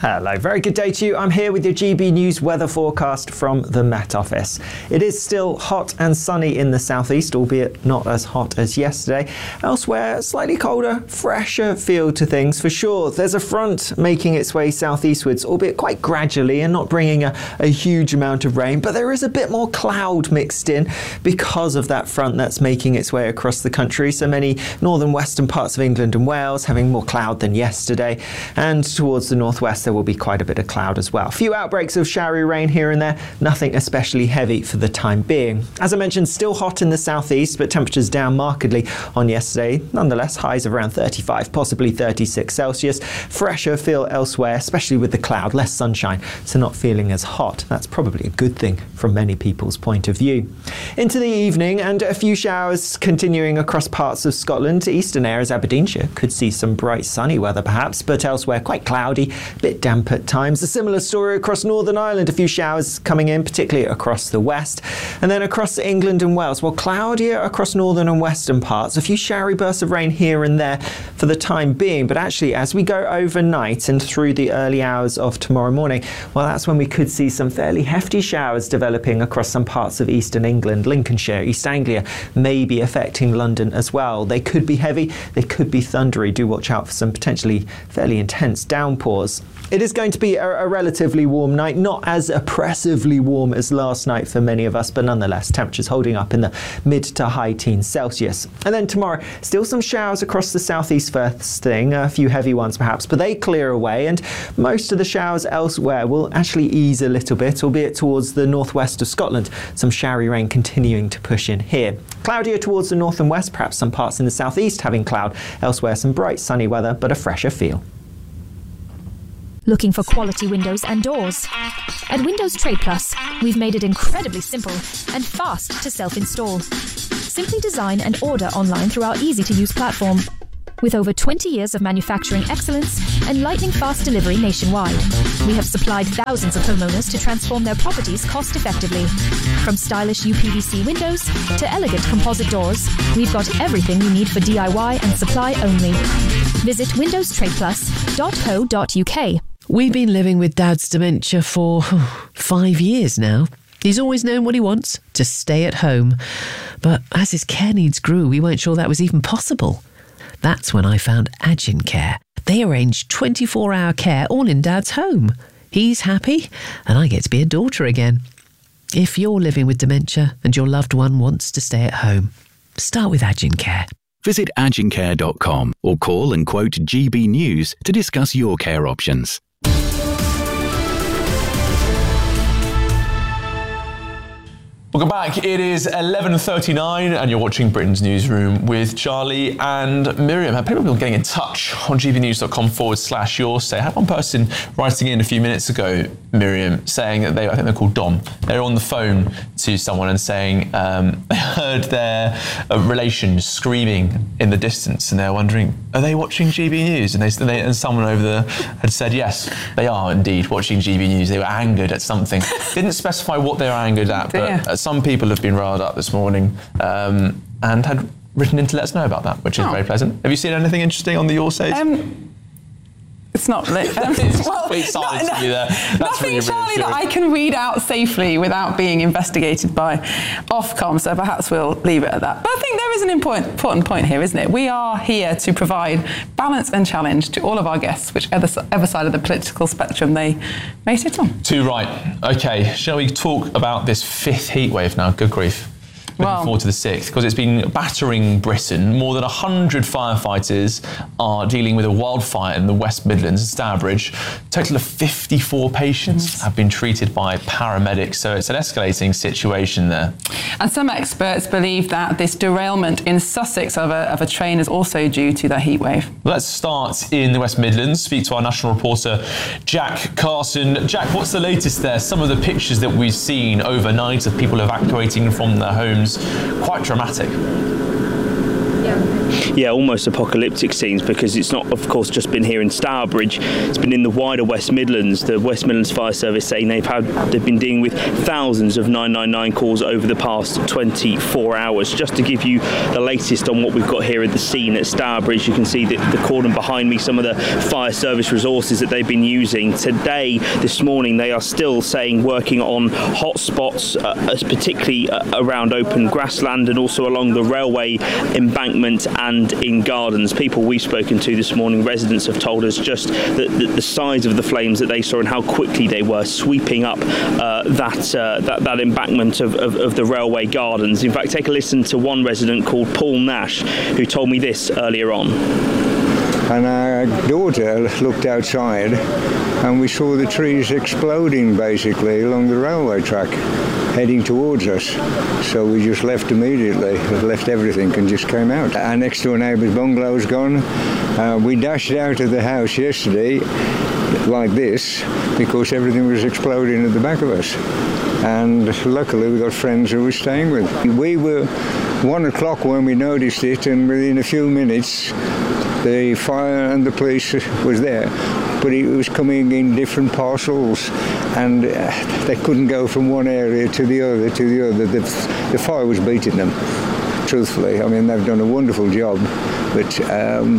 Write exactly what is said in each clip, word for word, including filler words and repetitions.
Hello, very good day to you. I'm here with your G B News weather forecast from the Met Office. It is still hot and sunny in the southeast, albeit not as hot as yesterday. Elsewhere, slightly colder, fresher feel to things for sure. There's a front making its way southeastwards, albeit quite gradually and not bringing a, a huge amount of rain, but there is a bit more cloud mixed in because of that front that's making its way across the country. So many northern western parts of England and Wales having more cloud than yesterday, and towards the northwest there will be quite a bit of cloud as well. A few outbreaks of showery rain here and there, nothing especially heavy for the time being. As I mentioned, still hot in the southeast, but temperatures down markedly on yesterday. Nonetheless, highs of around thirty-five, possibly thirty-six Celsius. Fresher feel elsewhere, especially with the cloud, less sunshine, so not feeling as hot. That's probably a good thing from many people's point of view. Into the evening, and a few showers continuing across parts of Scotland. Eastern areas, Aberdeenshire, could see some bright sunny weather perhaps, but elsewhere quite cloudy, a bit damp at times. A similar story across Northern Ireland, a few showers coming in, particularly across the west. And then across England and Wales, well, cloudier across northern and western parts. A few showery bursts of rain here and there for the time being, but actually as we go overnight and through the early hours of tomorrow morning, well, that's when we could see some fairly hefty showers developing across some parts of eastern England, Lincolnshire, East Anglia, maybe affecting London as well. They could be heavy, they could be thundery. Do watch out for some potentially fairly intense downpours. It is going to be a, a relatively warm night, not as oppressively warm as last night for many of us, but nonetheless, temperatures holding up in the mid to high teens Celsius. And then tomorrow, still some showers across the southeast first thing, a few heavy ones perhaps, but they clear away, and most of the showers elsewhere will actually ease a little bit, albeit towards the northwest of Scotland. Some showery rain continuing to push in here. Cloudier towards the north and west, perhaps some parts in the southeast having cloud. Elsewhere, some bright sunny weather, but a fresher feel. Looking for quality windows and doors? At Windows Trade Plus, we've made it incredibly simple and fast to self-install. Simply design and order online through our easy-to-use platform. With over twenty years of manufacturing excellence and lightning-fast delivery nationwide, we have supplied thousands of homeowners to transform their properties cost-effectively. From stylish U P V C windows to elegant composite doors, we've got everything you need for D I Y and supply only. Visit windows trade plus dot co dot U K. We've been living with Dad's dementia for five years now. He's always known what he wants, to stay at home. But as his care needs grew, we weren't sure that was even possible. That's when I found Agin Care. They arrange twenty-four hour care all in Dad's home. He's happy, and I get to be a daughter again. If you're living with dementia and your loved one wants to stay at home, start with Agin Care. Visit agin care dot com or call and quote G B News to discuss your care options. Welcome back. It is eleven thirty-nine and you're watching Britain's Newsroom with Charlie and Miriam. Have people getting in touch on gbnews.com forward slash your say. I had one person writing in a few minutes ago, Miriam, saying that they, I think they're called Dom, they're on the phone to someone and saying um, they heard their uh, relations screaming in the distance, and they're wondering, are they watching G B News? And, they, they, and someone over there had said, yes, they are indeed watching G B News. They were angered at something. Didn't specify what they were angered at, but uh, some people have been riled up this morning um, and had written in to let us know about that, which is oh. very pleasant. Have you seen anything interesting on the Your Says? Um, it's not lit. Um, well, no, no, there. Nothing, really Charlie, that I can read out safely without being investigated by Ofcom, so perhaps we'll leave it at that. But I think there is an important, important point here, isn't it? We are here to provide balance and challenge to all of our guests, whichever ever side of the political spectrum they may sit on. Too right. OK, shall we talk about this fifth heatwave now? Good grief. Looking well, forward to the sixth, because it's been battering Britain. More than one hundred firefighters are dealing with a wildfire in the West Midlands, Stourbridge. A total of fifty-four patients mm-hmm. have been treated by paramedics, so it's an escalating situation there. And some experts believe that this derailment in Sussex of a, of a train is also due to the heatwave. Let's start in the West Midlands, speak to our national reporter, Jack Carson. Jack, what's the latest there? Some of the pictures that we've seen overnight of people evacuating from their homes, quite dramatic. Yeah, almost apocalyptic scenes, because it's not, of course, just been here in Stourbridge. It's been in the wider West Midlands. The West Midlands Fire Service saying they've had they've been dealing with thousands of nine nine nine calls over the past twenty-four hours. Just to give you the latest on what we've got here at the scene at Stourbridge, you can see the, the cordon behind me, some of the fire service resources that they've been using. Today, this morning, they are still saying working on hot spots, uh, particularly uh, around open grassland and also along the railway embankment and in gardens. People we've spoken to this morning, residents, have told us just the, the, the size of the flames that they saw and how quickly they were sweeping up uh, that, uh, that that embankment of, of, of the railway gardens. In fact, take a listen to one resident called Paul Nash, who told me this earlier on. And our daughter looked outside and we saw the trees exploding basically along the railway track, heading towards us. So we just left immediately, left everything and just came out. Our next door neighbour's bungalow is gone. Uh, we dashed out of the house yesterday like this because everything was exploding at the back of us. And luckily we got friends who were staying with. We were one o'clock when we noticed it, and within a few minutes the fire and the police was there, but it was coming in different parcels and uh, they couldn't go from one area to the other to the other. The, the fire was beating them, truthfully. I mean, they've done a wonderful job, but um,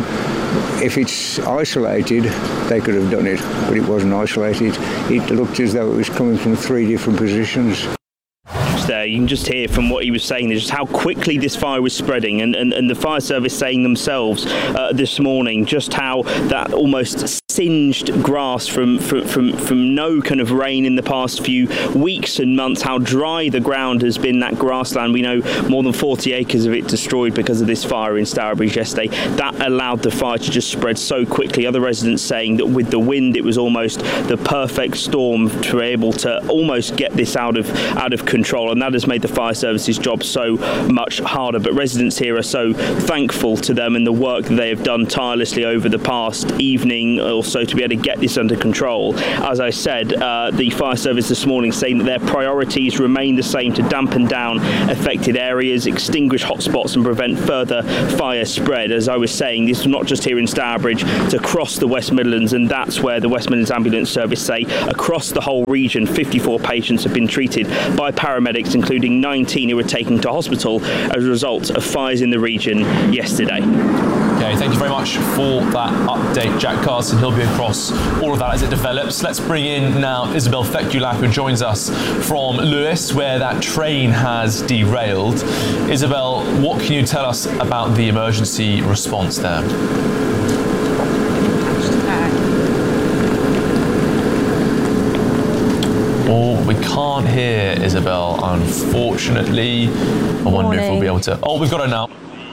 if it's isolated, they could have done it, but it wasn't isolated. It looked as though it was coming from three different positions. There, you can just hear from what he was saying just how quickly this fire was spreading, and, and, and the fire service saying themselves uh, this morning just how that almost singed grass from, from from from no kind of rain in the past few weeks and months, how dry the ground has been, that grassland. We know more than forty acres of it destroyed because of this fire in Stourbridge yesterday. That allowed the fire to just spread so quickly. Other residents saying that with the wind it was almost the perfect storm to be able to almost get this out of out of control, and that has made the fire service's job so much harder. But residents here are so thankful to them and the work that they have done tirelessly over the past evening also to be able to get this under control. As I said, uh, the fire service this morning saying that their priorities remain the same: to dampen down affected areas, extinguish hotspots and prevent further fire spread. As I was saying, this is not just here in Stourbridge, it's across the West Midlands, and that's where the West Midlands Ambulance Service say across the whole region fifty-four patients have been treated by paramedics, including nineteen who were taken to hospital as a result of fires in the region yesterday. Okay, thank you very much for that update, Jack Carson. He'll be across all of that as it develops. Let's bring in now Isabel Fekulak, who joins us from Lewes, where that train has derailed. Isabel, what can you tell us about the emergency response there? Oh, we can't hear Isabel, unfortunately. I wonder Morning. if we'll be able to... Oh, we've got her now.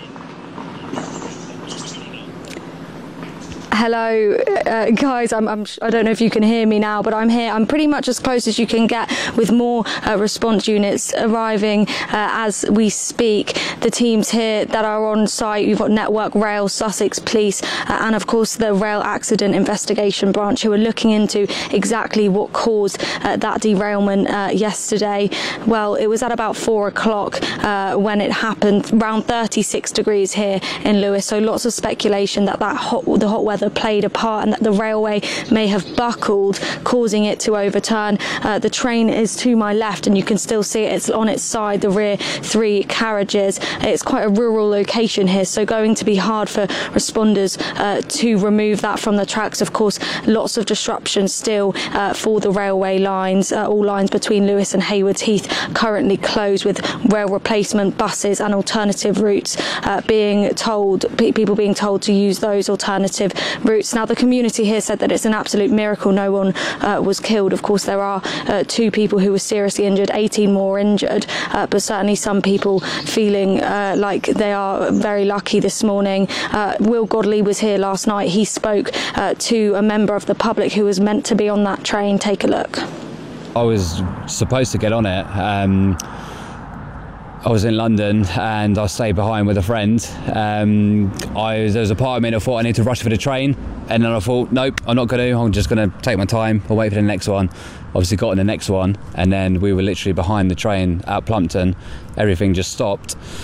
Hello, uh, guys. I'm, I'm, I don't know if you can hear me now, but I'm here. I'm pretty much as close as you can get, with more uh, response units arriving uh, as we speak. The teams here that are on site, you've got Network Rail, Sussex Police, uh, and of course the Rail Accident Investigation Branch, who are looking into exactly what caused uh, that derailment uh, yesterday. Well, it was at about four o'clock uh, when it happened, around thirty-six degrees here in Lewes. So lots of speculation that, that hot, the hot weather played a part and that the railway may have buckled, causing it to overturn. Uh, the train is to my left and you can still see it. It's on its side, the rear three carriages. It's quite a rural location here, so going to be hard for responders uh, to remove that from the tracks. Of course, lots of disruption still uh, for the railway lines. Uh, all lines between Lewes and Haywards Heath currently closed, with rail replacement buses and alternative routes uh, being told, people being told to use those alternative routes. Now, the community here said that it's an absolute miracle no one uh, was killed. Of course, there are uh, two people who were seriously injured, eighteen more injured, uh, but certainly some people feeling uh, like they are very lucky this morning. Uh, Will Godley was here last night. He spoke uh, to a member of the public who was meant to be on that train. Take a look. I was supposed to get on it. Um, I was in London and I stayed behind with a friend. Um, I, there was a part of me that thought I need to rush for the train, and then I thought, nope, I'm not going to. I'm just going to take my time. I'll wait for the next one. Obviously got on the next one, and then we were literally behind the train at Plumpton. Everything just stopped.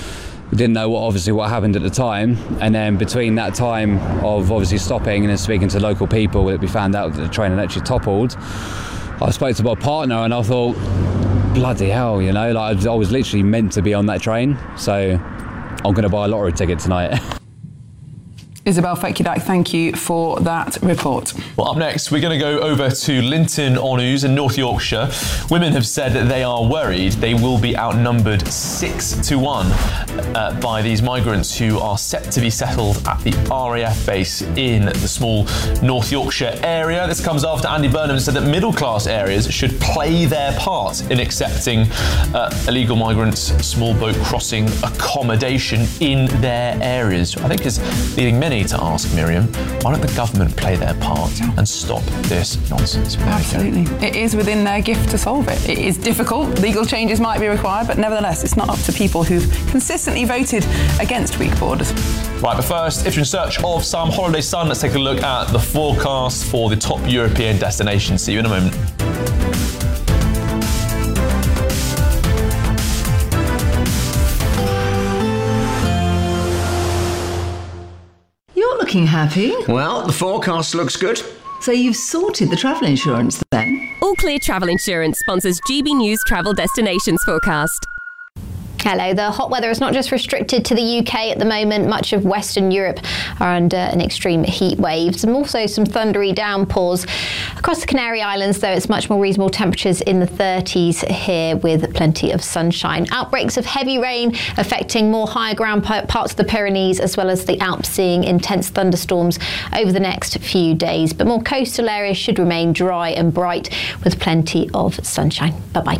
We didn't know what obviously what happened at the time, and then between that time of obviously stopping and then speaking to local people, we found out that the train had actually toppled. I spoke to my partner and I thought, bloody hell, you know, like I was literally meant to be on that train, so I'm going to buy a lottery ticket tonight. Isabel Fekidak, thank you for that report. Well, up next, we're going to go over to Linton on Ouse in North Yorkshire. Women have said that they are worried they will be outnumbered six to one uh, by these migrants who are set to be settled at the R A F base in the small North Yorkshire area. This comes after Andy Burnham said that middle-class areas should play their part in accepting uh, illegal migrants' small boat crossing accommodation in their areas. I think is leading many to ask, Miriam, why don't the government play their part and stop this nonsense? Absolutely. It is within their gift to solve it. It is difficult. Legal changes might be required, but nevertheless, it's not up to people who've consistently voted against weak borders. Right, but first, if you're in search of some holiday sun, let's take a look at the forecast for the top European destinations. See you in a moment. You're looking happy. Well, the forecast looks good. So you've sorted the travel insurance then? All Clear Travel Insurance sponsors G B News Travel Destinations Forecast. Hello. The hot weather is not just restricted to the U K at the moment. Much of Western Europe are under an extreme heat wave. And also some thundery downpours. Across the Canary Islands, though, it's much more reasonable temperatures in the thirties here with plenty of sunshine. Outbreaks of heavy rain affecting more higher ground parts of the Pyrenees as well as the Alps, seeing intense thunderstorms over the next few days. But more coastal areas should remain dry and bright with plenty of sunshine. Bye-bye.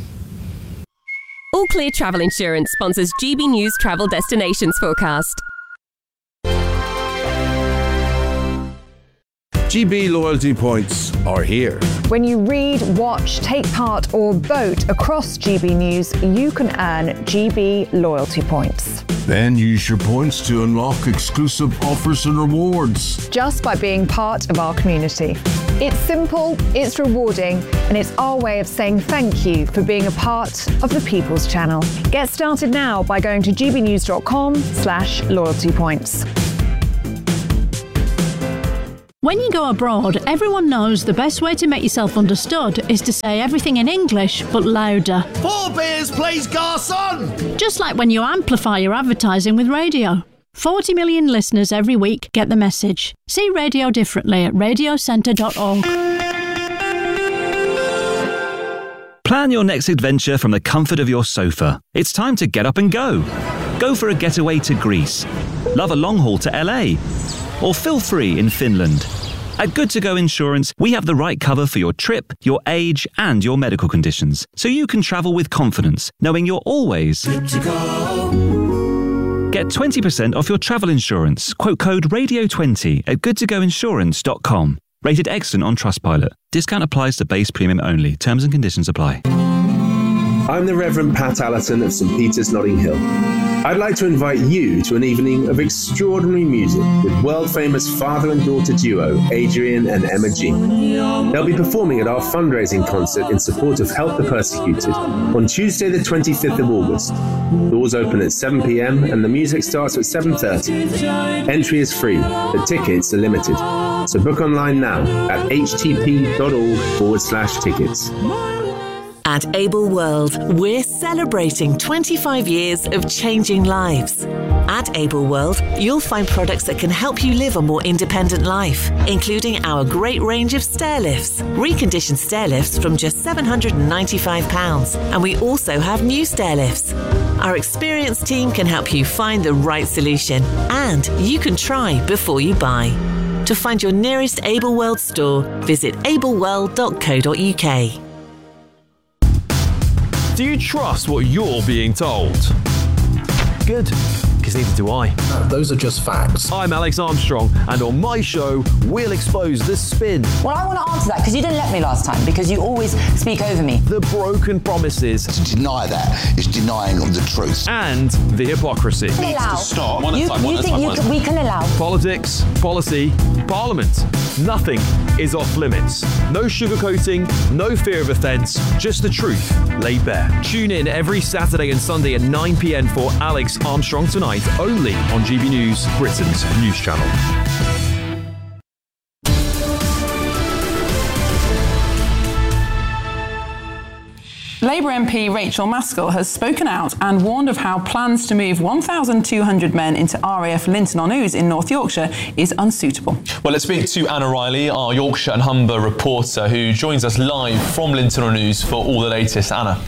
All Clear Travel Insurance sponsors G B News Travel Destinations Forecast. G B loyalty points are here. When you read, watch, take part or vote across G B News, you can earn G B loyalty points. Then use your points to unlock exclusive offers and rewards. Just by being part of our community. It's simple, it's rewarding, and it's our way of saying thank you for being a part of the People's Channel. Get started now by going to gbnews.com slash loyalty points. When you go abroad, everyone knows the best way to make yourself understood is to say everything in English, but louder. Four beers, please, garçon! Just like when you amplify your advertising with radio. forty million listeners every week get the message. See radio differently at radio centre dot org. Plan your next adventure from the comfort of your sofa. It's time to get up and go. Go for a getaway to Greece. Love a long haul to L A. Or feel free in Finland. At Good To Go Insurance, we have the right cover for your trip, your age, and your medical conditions, so you can travel with confidence, knowing you're always good to go. Get twenty percent off your travel insurance. Quote code radio twenty at good to go insurance dot com. Rated excellent on Trustpilot. Discount applies to base premium only. Terms and conditions apply. I'm the Reverend Pat Allerton of St Peter's, Notting Hill. I'd like to invite you to an evening of extraordinary music with world-famous father and daughter duo, Adrian and Emma G. They'll be performing at our fundraising concert in support of Help the Persecuted on Tuesday the twenty-fifth of August. Doors open at seven p.m. and the music starts at seven thirty. Entry is free, but tickets are limited. So book online now at htp.org forward slash tickets. At Able World, we're celebrating twenty-five years of changing lives. At Able World, you'll find products that can help you live a more independent life, including our great range of stair lifts, reconditioned stair lifts from just seven hundred ninety-five pounds, and we also have new stair lifts. Our experienced team can help you find the right solution, and you can try before you buy. To find your nearest Able World store, visit able world dot co dot uk. Do you trust what you're being told? Good, because neither do I. No, those are just facts. I'm Alex Armstrong, and on my show, we'll expose the spin. Well, I want to answer that, because you didn't let me last time, because you always speak over me. The broken promises. To deny that is denying the truth. And the hypocrisy. Allow. Stop. You, you think you can, we can allow? Politics, policy, Parliament. Nothing is off limits. No sugarcoating, no fear of offence, just the truth laid bare. Tune in every Saturday and Sunday at nine p.m. for Alex Armstrong Tonight, only on G B News, Britain's news channel. Labour M P Rachel Maskell has spoken out and warned of how plans to move one thousand two hundred men into R A F Linton-on-Ouse in North Yorkshire is unsuitable. Well, let's speak to Anna Riley, our Yorkshire and Humber reporter, who joins us live from Linton-on-Ouse for all the latest. Anna.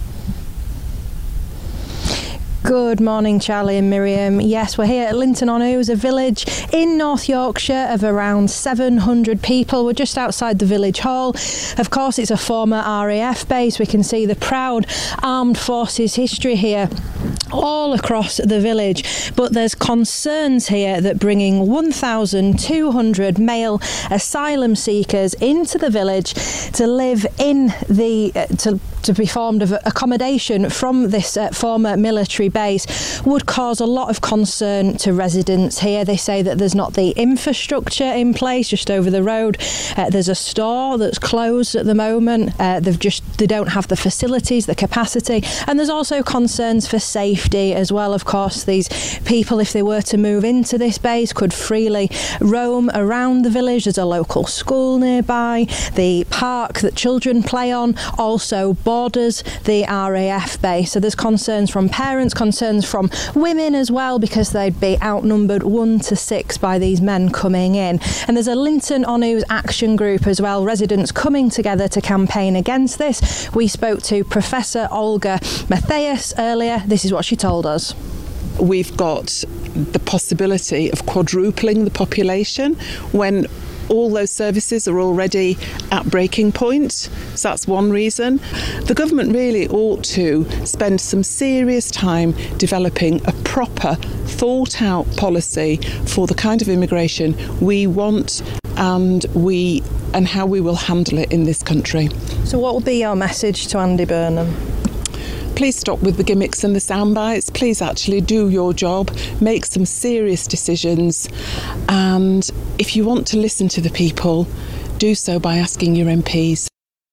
Good morning, Charlie and Miriam. Yes, we're here at Linton-on-Ouse, a village in North Yorkshire of around seven hundred people. We're just outside the village hall. Of course, it's a former R A F base. We can see the proud armed forces history here all across the village. But there's concerns here that bringing one thousand two hundred male asylum seekers into the village to live in the, uh, to, to be formed of accommodation from this uh, former military base would cause a lot of concern to residents here. They say that there's not the infrastructure in place. Just over the road uh, there's a store that's closed at the moment. Uh, they've just they don't have the facilities, the capacity, and there's also concerns for safety as well. Of course, these people, if they were to move into this base, could freely roam around the village. There's a local school nearby. The park that children play on also borders the R A F base, so there's concerns from parents, concerns from women as well, because they'd be outnumbered one to six by these men coming in. And there's a Linton-on-Ouse action group as well, residents coming together to campaign against this. We spoke to Professor Olga Mathias earlier. This is what she told us. We've got the possibility of quadrupling the population when all those services are already at breaking point. So that's one reason. The government really ought to spend some serious time developing a proper, thought-out policy for the kind of immigration we want and we and how we will handle it in this country. So what will be your message to Andy Burnham? Please stop with the gimmicks and the sound bites. Please actually do your job, make some serious decisions, and if you want to listen to the people, do so by asking your M Ps.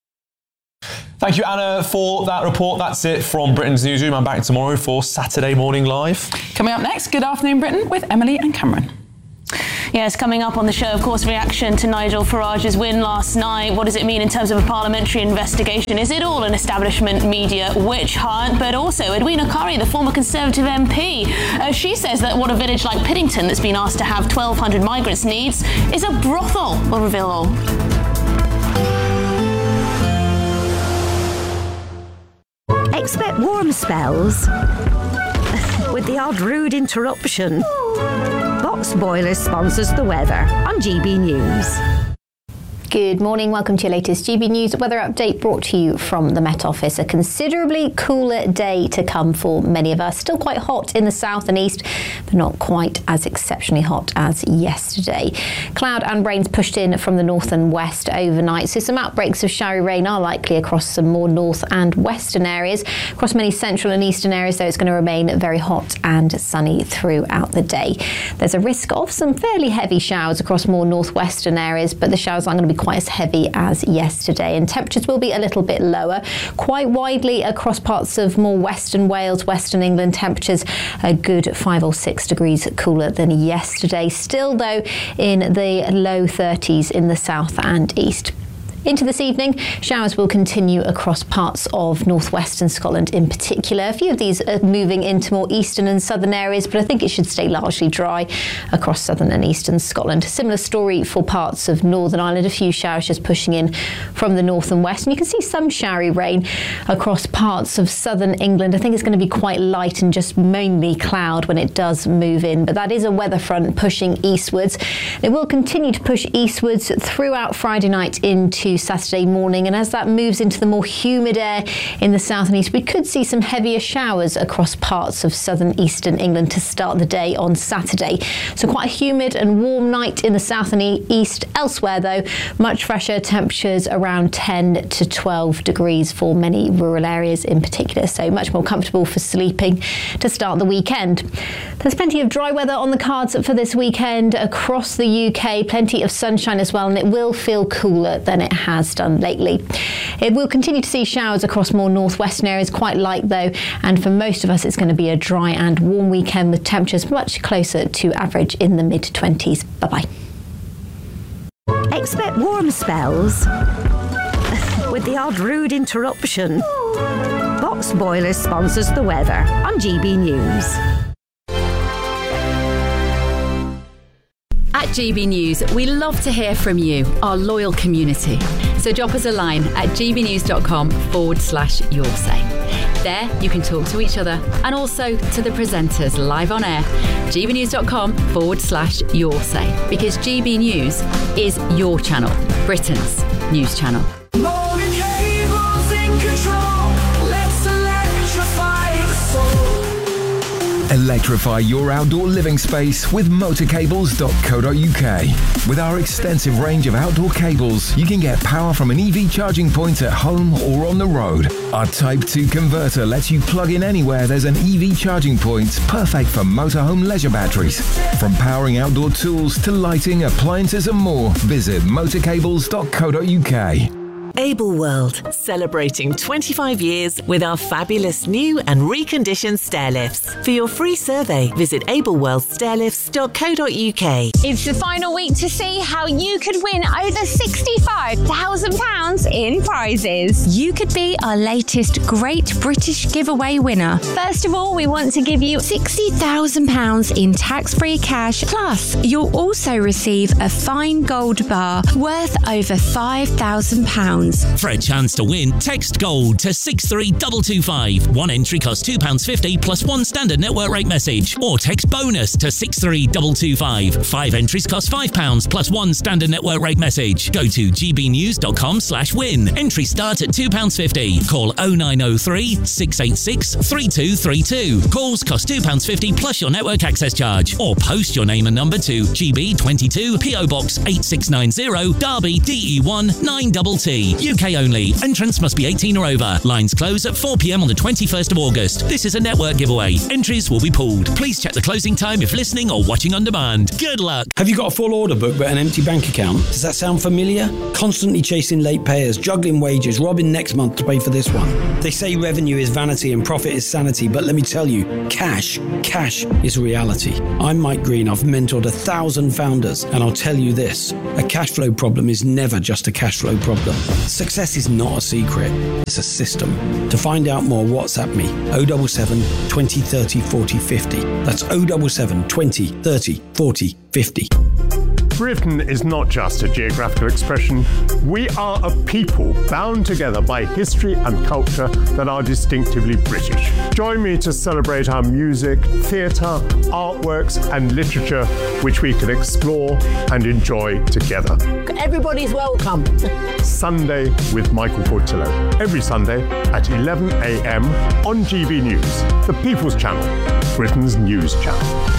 Thank you, Anna, for that report. That's it from Britain's Newsroom. I'm back tomorrow for Saturday Morning Live. Coming up next, Good Afternoon Britain with Emily and Cameron. Yes, coming up on the show, of course, reaction to Nigel Farage's win last night. What does it mean in terms of a parliamentary investigation? Is it all an establishment media witch hunt? But also, Edwina Curry, the former Conservative M P, uh, she says that what a village like Piddington that's been asked to have twelve hundred migrants needs is a brothel. We'll reveal all. Expect warm spells with the odd rude interruption. Box Boilers sponsors the weather on G B News. Good morning, welcome to your latest G B News weather update brought to you from the Met Office. A considerably cooler day to come for many of us. Still quite hot in the south and east, but not quite as exceptionally hot as yesterday. Cloud and rains pushed in from the north and west overnight, so some outbreaks of showery rain are likely across some more north and western areas. Across many central and eastern areas, though, it's going to remain very hot and sunny throughout the day. There's a risk of some fairly heavy showers across more northwestern areas, but the showers aren't going to be quite as heavy as yesterday, and temperatures will be a little bit lower. Quite widely across parts of more western Wales, western England, temperatures a good five or six degrees cooler than yesterday. Still, though, in the low thirties in the south and east. Into this evening, showers will continue across parts of northwestern Scotland in particular. A few of these are moving into more eastern and southern areas, but I think it should stay largely dry across southern and eastern Scotland. Similar story for parts of Northern Ireland. A few showers just pushing in from the north and west. And you can see some showery rain across parts of southern England. I think it's going to be quite light and just mainly cloud when it does move in. But that is a weather front pushing eastwards. It will continue to push eastwards throughout Friday night into to Saturday morning, and as that moves into the more humid air in the south and east, we could see some heavier showers across parts of southern eastern England to start the day on Saturday. So quite a humid and warm night in the south and east. Elsewhere though, much fresher temperatures around ten to twelve degrees for many rural areas in particular, so much more comfortable for sleeping to start the weekend. There's plenty of dry weather on the cards for this weekend across the U K, plenty of sunshine as well, and it will feel cooler than it has done lately. It will continue to see showers across more northwestern areas, quite light though, and for most of us it's going to be a dry and warm weekend with temperatures much closer to average in the mid twenties. Bye-bye. Expect warm spells with the odd rude interruption. Box Boilers sponsors the weather on G B News. At G B News, we love to hear from you, our loyal community. So drop us a line at gbnews.com forward slash your say. There, you can talk to each other and also to the presenters live on air. gbnews.com forward slash your say. Because G B News is your channel, Britain's news channel. Electrify your outdoor living space with motor cables dot co dot U K. With our extensive range of outdoor cables, you can get power from an E V charging point at home or on the road. Our Type two converter lets you plug in anywhere there's an E V charging point, perfect for motorhome leisure batteries. From powering outdoor tools to lighting, appliances and more, visit motor cables dot co dot U K. Able World, celebrating twenty-five years with our fabulous new and reconditioned stair lifts. For your free survey, visit able world stair lifts dot co dot U K. It's the final week to see how you could win over sixty-five thousand pounds in prizes. You could be our latest Great British Giveaway winner. First of all, we want to give you sixty thousand pounds in tax-free cash. Plus, you'll also receive a fine gold bar worth over five thousand pounds. For a chance to win, text GOLD to six three two two five. One entry costs two pounds fifty plus one standard network rate message. Or text BONUS to six three two two five. Five entries cost five pounds plus one standard network rate message. Go to gbnews.com slash win. Entries start at two pounds fifty. Call oh nine oh three, six eight six, three two three two. Calls cost two pounds fifty plus your network access charge. Or post your name and number to G B twenty-two, P O Box eight six nine zero, Derby, D E one nine T T. U K only. Entrance must be eighteen or over. Lines close at four p m on the twenty-first of August. This is a network giveaway. Entries will be pooled. Please check the closing time if listening or watching on demand. Good luck. Have you got a full order book but an empty bank account? Does that sound familiar? Constantly chasing late payers, juggling wages, robbing next month to pay for this one. They say revenue is vanity and profit is sanity, but let me tell you, cash, cash is reality. I'm Mike Green. I've mentored a thousand founders, and I'll tell you this, a cash flow problem is never just a cash flow problem. Success is not a secret, it's a system. To find out more, WhatsApp me, oh seven seven, twenty, thirty, forty, fifty. That's oh seven seven, twenty, thirty, forty, fifty. Britain is not just a geographical expression. We are a people bound together by history and culture that are distinctively British. Join me to celebrate our music, theatre, artworks and literature, which we can explore and enjoy together. Everybody's welcome. Sunday with Michael Portillo. Every Sunday at eleven a m on G B News, the People's Channel, Britain's news channel.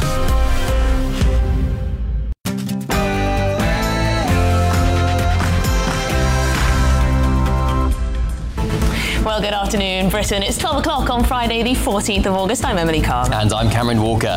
Well, good afternoon, Britain. It's twelve o'clock on Friday, the fourteenth of August. I'm Emily Carr. And I'm Cameron Walker.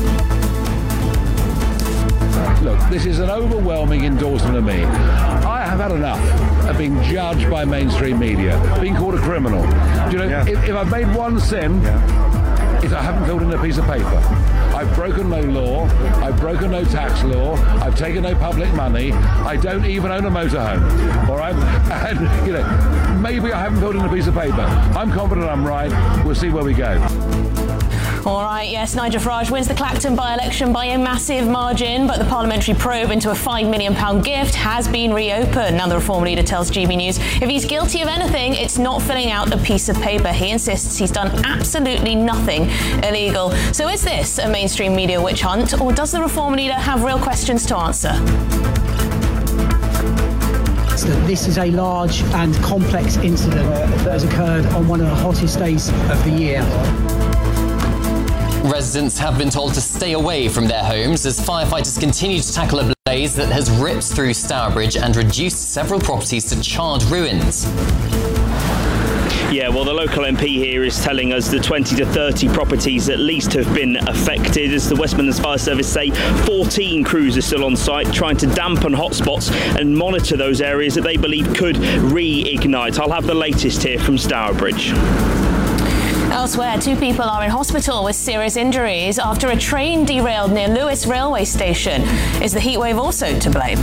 Look, this is an overwhelming endorsement of me. I have had enough of being judged by mainstream media, being called a criminal. Do you know, yeah. if, if I've made one sin, yeah. it's I haven't filled in a piece of paper. I've broken no law, I've broken no tax law, I've taken no public money, I don't even own a motorhome. All right? And, you know, maybe I haven't filled in a piece of paper. I'm confident I'm right. We'll see where we go. All right, yes, Nigel Farage wins the Clacton by-election by a massive margin, but the parliamentary probe into a five million pounds gift has been reopened. Now the Reform leader tells G B News if he's guilty of anything, it's not filling out a piece of paper. He insists he's done absolutely nothing illegal. So is this a mainstream media witch hunt, or does the Reform leader have real questions to answer? that this is a large and complex incident that has occurred on one of the hottest days of the year. Residents have been told to stay away from their homes as firefighters continue to tackle a blaze that has ripped through Stourbridge and reduced several properties to charred ruins. Yeah, well, the local M P here is telling us that twenty to thirty properties at least have been affected. As the West Midlands Fire Service say, fourteen crews are still on site trying to dampen hotspots and monitor those areas that they believe could reignite. I'll have the latest here from Stourbridge. Elsewhere, two people are in hospital with serious injuries after a train derailed near Lewes railway station. Is the heatwave also to blame?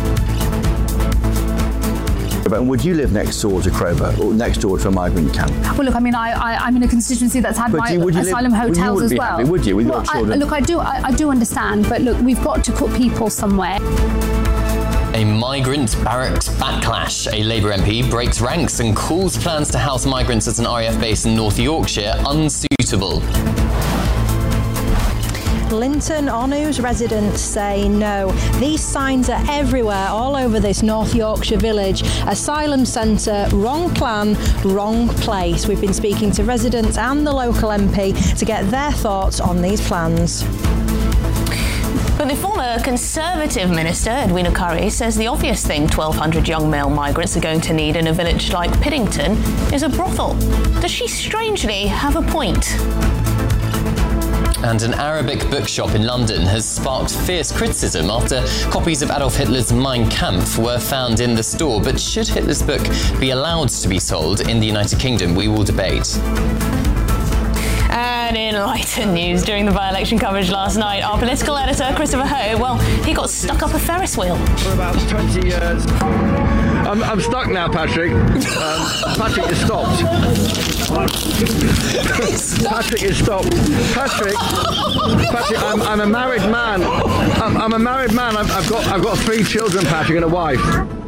And would you live next door to Crowber or next door to a migrant camp? Well, look, I mean, I, I, I'm in a constituency that's had But my you- would you asylum live- well, you hotels wouldn't as be well. happy, would you, with your well, I, children? look, I do, I, I do understand, but look, we've got to put people somewhere. A migrant barracks backlash. A Labour M P breaks ranks and calls plans to house migrants at an R A F base in North Yorkshire unsuitable. Linton-on-Ouse residents say no. These signs are everywhere, all over this North Yorkshire village. Asylum centre, wrong plan, wrong place. We've been speaking to residents and the local M P to get their thoughts on these plans. But the former Conservative Minister, Edwina Currie, says the obvious thing twelve hundred young male migrants are going to need in a village like Piddington is a brothel. Does she strangely have a point? And an Arabic bookshop in London has sparked fierce criticism after copies of Adolf Hitler's Mein Kampf were found in the store. But should Hitler's book be allowed to be sold in the United Kingdom? We will debate. And in lighter news, during the by-election coverage last night, our political editor, Christopher Ho, well, he got stuck up a Ferris wheel. For about twenty years. I'm, I'm stuck now, Patrick. Um, Patrick, you stopped. Patrick, you stopped. Patrick, Patrick, I'm, I'm a married man. I'm, I'm a married man. I've, I've got, I've got three children, Patrick, and a wife.